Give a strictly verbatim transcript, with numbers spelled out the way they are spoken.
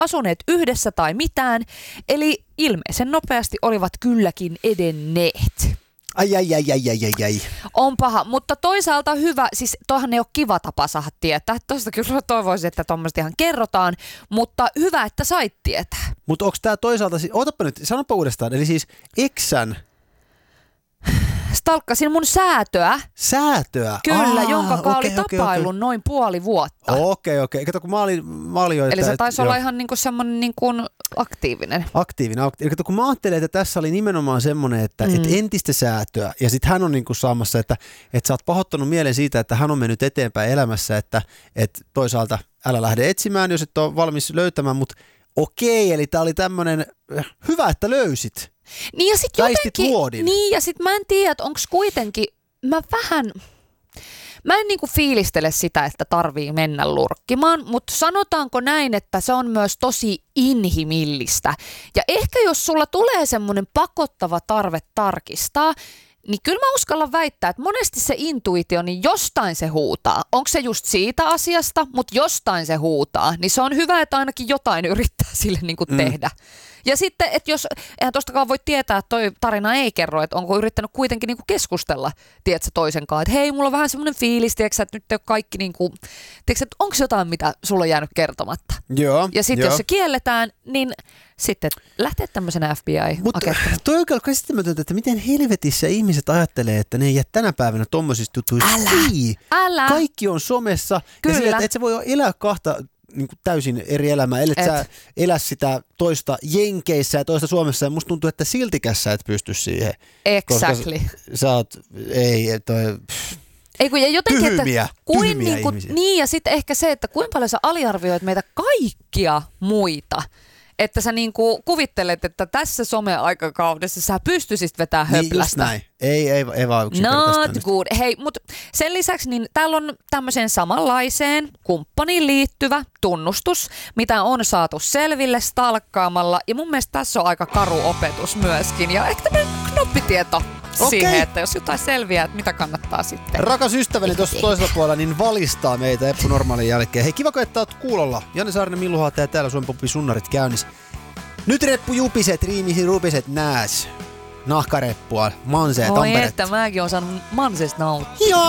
asuneet yhdessä tai mitään, eli ilmeisen nopeasti olivat kylläkin edenneet. Ai, ai, ai, ai, ai, ai, ai. On paha, mutta toisaalta hyvä, siis toihan ei ole kiva tapa saada tietää. Toista kyllä toivoisin, että tuommoista ihan kerrotaan, mutta hyvä, että sait tietää. Mutta onko tämä toisaalta, ootapa nyt, sanopa uudestaan, eli siis eksän... Stalkkasin mun säätöä. Säätöä? Kyllä, Aa, jonka okay, oli okay, tapailun okay. noin puoli vuotta. Okei, okay, okei. Okay. Kato, kun mä olin, mä olin jo... Eli että, se taisi et, olla jo. ihan niinku semmoinen niinku aktiivinen. Aktiivinen, aktiivinen. Kato, kun mä ajattelin, että tässä oli nimenomaan semmoinen, että mm. et entistä säätöä. Ja sitten hän on niinku saamassa, että et sä oot pahoittanut mieleen siitä, että hän on mennyt eteenpäin elämässä, että et toisaalta älä lähde etsimään, jos et ole valmis löytämään, mutta okei, eli tää oli tämmöinen, hyvä, että löysit. Niin ja sit jotenkin, niin ja sit mä en tiedä, että onks kuitenkin, mä vähän, mä en niinku fiilistele sitä, että tarvii mennä lurkkimaan, mutta sanotaanko näin, että se on myös tosi inhimillistä. Ja ehkä jos sulla tulee semmoinen pakottava tarve tarkistaa, niin kyllä mä uskallan väittää, että monesti se intuitio, niin jostain se huutaa. Onko se just siitä asiasta, mutta jostain se huutaa, niin se on hyvä, että ainakin jotain yrittää sille niin kuin mm. tehdä. Ja sitten, että jos, eihän tostakaan voi tietää, että toi tarina ei kerro, että onko yrittänyt kuitenkin niinku keskustella, tiedätkö, toisen kanssa, että hei, mulla on vähän semmoinen fiilis, tiedätkö, että nyt ei ole kaikki, niinku, tiedätkö, että onko jotain, mitä sulla on jäänyt kertomatta. Joo. Ja sitten jos se kielletään, niin sitten lähtee tämmöisenä F B I-akettuna. Mutta toi on kyllä käsittämätöntä, että miten helvetissä ihmiset ajattelee, että ne ei jää tänä päivänä tommosista jutuista. Älä, älä. Kaikki on somessa. Kyllä. Ja sillä, että et sä voi elää kahta niin kuin täysin eri elämää, ellei sä elä sitä toista Jenkeissä ja toista Suomessa, ja musta tuntuu, että siltikäs sä et pysty siihen. Exactly. Koska sä oot, ei, toi... Ei kun, ja jotenkin, tyhmiä, että kuin, tyhmiä niin, kuin, niin, ja sitten ehkä se, että kuinka paljon sä aliarvioit meitä kaikkia muita. Että sä niinku kuvittelet, että tässä some-aikakaudessa sä pystyisit vetämään höplästä. Niin just näin. Ei, ei, ei vaan yksinkertaisesti. Not good. Hei, mutta sen lisäksi niin täällä on tämmöiseen samanlaiseen kumppaniin liittyvä tunnustus, mitä on saatu selville stalkkaamalla. Ja mun mielestä tässä on aika karu opetus myöskin. Ja ehkä tämmöinen knoppitieto siihen, okay. Että jos jotain selviää, että mitä kannattaa sitten. Rakas ystäväni tuossa toisella puolella niin valistaa meitä Eppu Normaalin jälkeen. Hei, kiva, että oot kuulolla. Janne Saarinen, Millu Haata ja täällä Suomen Poppi Sunnarit käynnissä. Nyt reppu jupiset, riimisi rupiset nääs. Nahkareppua, Manse ja Tampere. Oi että mäkin oon saanut Mansesta nauttia. Joo.